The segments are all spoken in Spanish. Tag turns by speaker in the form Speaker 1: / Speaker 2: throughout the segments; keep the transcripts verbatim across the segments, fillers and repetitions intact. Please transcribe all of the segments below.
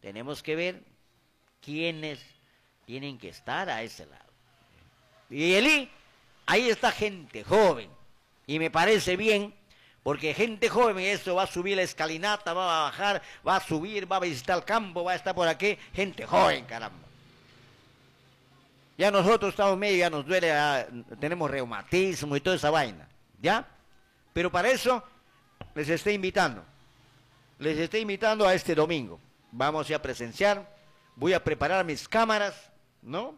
Speaker 1: tenemos que ver quiénes tienen que estar a ese lado. Y Eli, ahí está gente joven, y me parece bien, porque gente joven, eso va a subir la escalinata, va a bajar, va a subir, va a visitar el campo, va a estar por aquí, gente joven, caramba. Ya nosotros estamos medio, ya nos duele, ah, tenemos reumatismo y toda esa vaina, ¿ya? Pero para eso les estoy invitando, les estoy invitando a este domingo. Vamos ya a presenciar, voy a preparar mis cámaras, ¿no?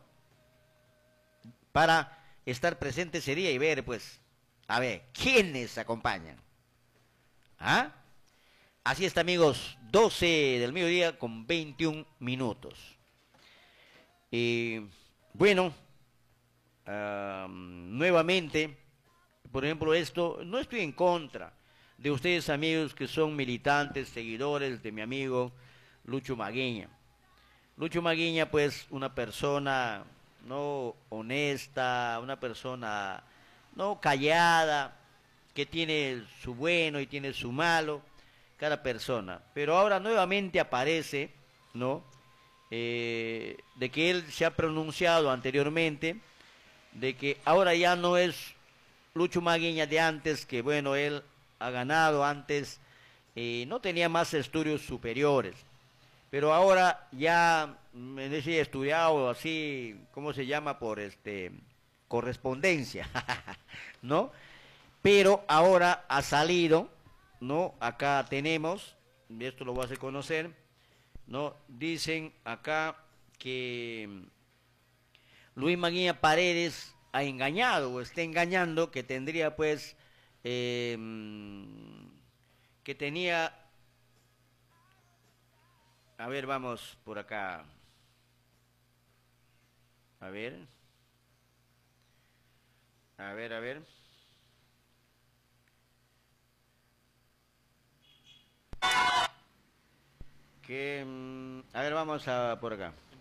Speaker 1: Para estar presente ese día y ver, pues, a ver, ¿quiénes acompañan? ¿Ah? Así está, amigos, doce del mediodía con veintiún minutos. Y bueno, uh, nuevamente, por ejemplo, esto, no estoy en contra de ustedes, amigos, que son militantes, seguidores de mi amigo Lucho Maguiña. Lucho Maguiña, pues, una persona no honesta, una persona no callada, que tiene su bueno y tiene su malo, cada persona. Pero ahora nuevamente aparece, ¿no? Eh, de que él se ha pronunciado anteriormente, de que ahora ya no es Lucho Maguiña de antes, que bueno, él ha ganado antes, eh, no tenía más estudios superiores, pero ahora ya, es decir, estudiado así, ¿cómo se llama? Por este, correspondencia, ¿no? Pero ahora ha salido, ¿no? Acá tenemos, y esto lo voy a hacer conocer, ¿no? Dicen acá que Luis Maguía Paredes ha engañado o está engañando, que tendría pues, eh, que tenía, a ver, vamos por acá, a ver, a ver, a ver. Que, a ver, vamos a por acá.